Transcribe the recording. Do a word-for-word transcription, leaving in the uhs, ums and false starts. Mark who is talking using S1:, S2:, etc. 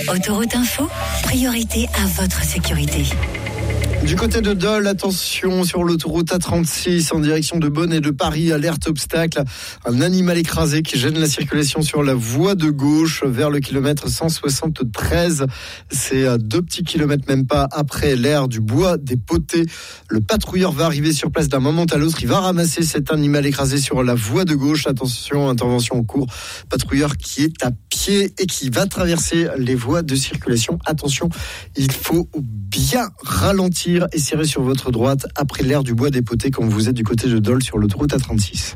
S1: Autoroute Info, priorité à votre sécurité.
S2: Du côté de Dole, attention sur l'autoroute A trente-six en direction de Beaune et de Paris, alerte obstacle. Un animal écrasé qui gêne la circulation sur la voie de gauche vers le kilomètre cent soixante-treize. C'est à deux petits kilomètres même pas après l'aire du bois des Potets. Le patrouilleur va arriver sur place d'un moment à l'autre. Il va ramasser cet animal écrasé sur la voie de gauche. Attention, intervention en cours. Patrouilleur qui est à pied et qui va traverser les voies de circulation. Attention, il faut bien ralentir et serrer sur votre droite après l'aire du bois des Potets quand vous êtes du côté de Dole sur l'autoroute A trente-six.